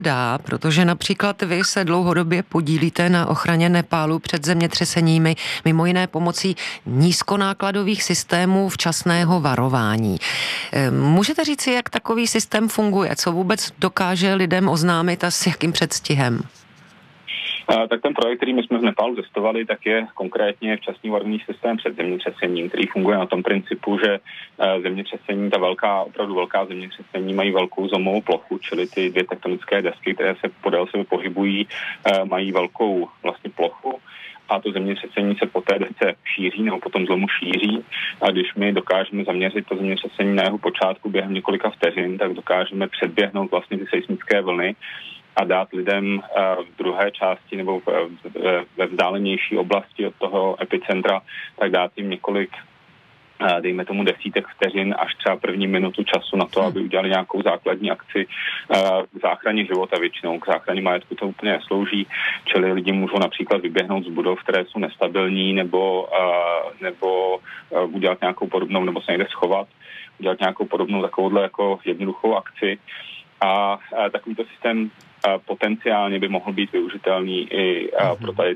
dá, protože například vy se dlouhodobě podílíte na ochraně Nepálu před zemětřeseními, mimo jiné pomocí nízkonákladových systémů včasného varování. Můžete říci, jak takový systém funguje? Co vůbec dokáže lidem oznámit a s jakým předstihem? Tak ten projekt, který my jsme v Nepálu testovali, tak je konkrétně včasný varovný systém před zemětřesením, který funguje na tom principu, že zemětřesení, opravdu velká zemětřesení mají velkou zlomovou plochu, čili ty dvě tektonické desky, které se podél sebe pohybují, mají velkou vlastně plochu. A to zemětřesení se po té desce šíří nebo potom zlomu šíří. A když my dokážeme zaměřit to zemětřesení na jeho počátku během několika vteřin, tak dokážeme předběhnout vlastně ty seismické vlny a dát lidem v druhé části nebo ve vzdálenější oblasti od toho epicentra, tak dát jim několik, dejme tomu desítek vteřin až třeba první minutu času na to, aby udělali nějakou základní akci k záchraně života většinou. K záchraně majetku to úplně neslouží, čili lidi můžou například vyběhnout z budov, které jsou nestabilní, nebo udělat nějakou podobnou, nebo se někde schovat, udělat nějakou podobnou takovouhle jako jednoduchou akci. A takovýto systém potenciálně by mohl být využitelný i pro tady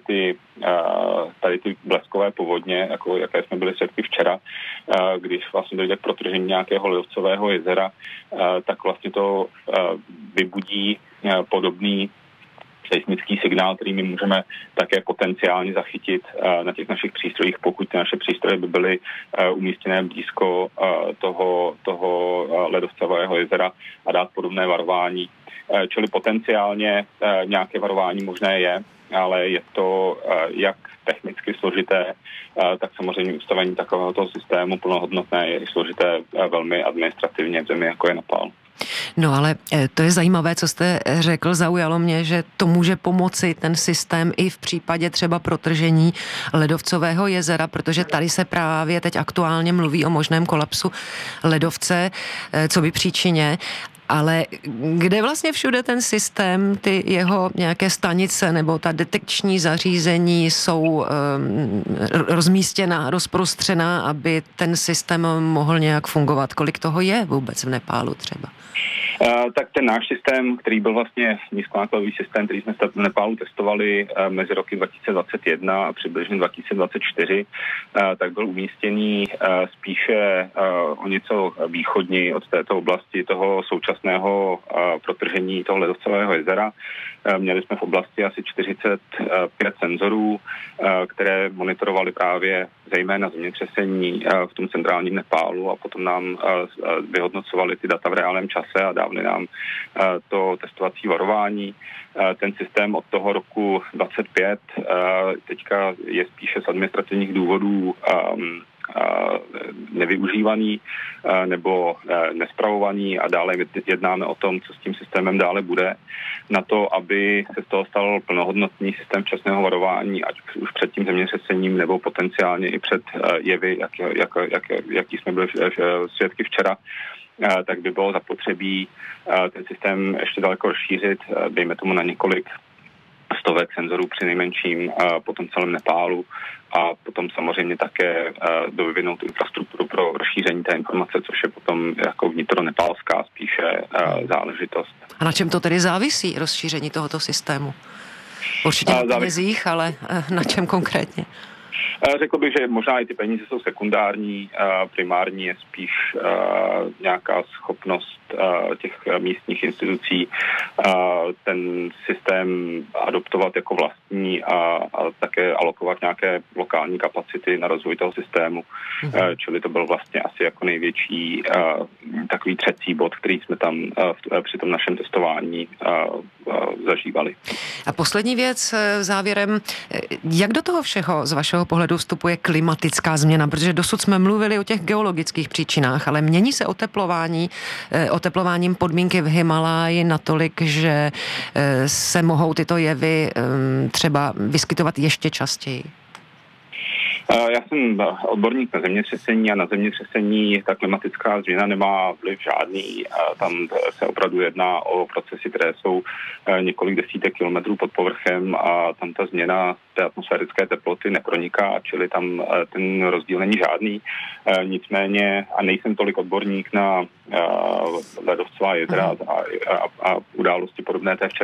ty bleskové povodně, jako jaké jsme byli svědky včera, když vlastně dojde k protržení nějakého ledovcového jezera, tak vlastně to vybudí podobný seismický signál, který my můžeme také potenciálně zachytit na těch našich přístrojích, pokud ty naše přístroje by byly umístěné blízko toho ledovcového jezera a dát podobné varování. Čili potenciálně nějaké varování možné je, ale je to jak technicky složité, tak samozřejmě ustavení takovéhoto systému plnohodnotné je složité velmi administrativně v zemi, jako je Nepál. No ale to je zajímavé, co jste řekl, zaujalo mě, že to může pomoci ten systém i v případě třeba protržení ledovcového jezera, protože tady se právě teď aktuálně mluví o možném kolapsu ledovce, co by příčině. Ale kde vlastně všude ten systém, ty jeho nějaké stanice nebo ta detekční zařízení jsou rozmístěná, rozprostřená, aby ten systém mohl nějak fungovat? Kolik toho je vůbec v Nepálu třeba? Tak ten náš systém, který byl vlastně nízkonákladový systém, který jsme v Nepálu testovali mezi roky 2021 a přibližně 2024, tak byl umístěný spíše o něco východní od této oblasti toho současného protržení toho ledovcového jezera. Měli jsme v oblasti asi 45 senzorů, které monitorovaly právě zejména zemětřesení v tom centrálním Nepálu a potom nám vyhodnocovali ty data v reálném čase a dávali nám to testovací varování. Ten systém od toho roku 25 teďka je spíše z administrativních důvodů nevyužívaný nebo nespravovaný a dále jednáme o tom, co s tím systémem dále bude. Na to, aby se z toho stal plnohodnotný systém včasného varování, ať už před tím zemětřesením nebo potenciálně i před jevy, jaký jsme byli svědky včera, tak by bylo zapotřebí ten systém ještě daleko rozšířit, dejme tomu na několik stovek senzorů při nejmenším po tom celém Nepálu a potom samozřejmě také dovyvinout infrastrukturu pro rozšíření té informace, což je potom jako vnitronepálská spíše záležitost. A na čem to tedy závisí, rozšíření tohoto systému? Určitě na penězích, ale na čem konkrétně? Řekl bych, že možná i ty peníze jsou sekundární, primární je spíš nějaká schopnost těch místních institucí ten systém adoptovat jako vlastní a také alokovat nějaké lokální kapacity na rozvoj toho systému. Čili to byl vlastně asi jako největší takový třecí bod, který jsme tam při tom našem testování zažívali. A poslední věc závěrem, jak do toho všeho z vašeho pohledu vstupuje klimatická změna, protože dosud jsme mluvili o těch geologických příčinách, ale mění se oteplováním podmínky v Himaláji natolik, že se mohou tyto jevy třeba vyskytovat ještě častěji? Já jsem odborník na zemětřesení a na zemětřesení ta klimatická změna nemá vliv žádný. Tam se opravdu jedná o procesy, které jsou několik desítek kilometrů pod povrchem a tam ta změna té atmosférické teploty neproniká, čili tam ten rozdíl není žádný. Nicméně, a nejsem tolik odborník na ledovcová jezera a události podobné té v